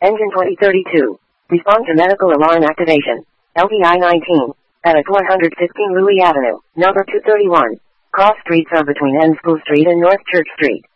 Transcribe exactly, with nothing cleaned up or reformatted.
Engine twenty thirty-two. Respond to medical alarm activation. L P I nineteen. At one fifteen Louis Avenue, number two thirty-one. Cross streets are between N School Street and North Church Street.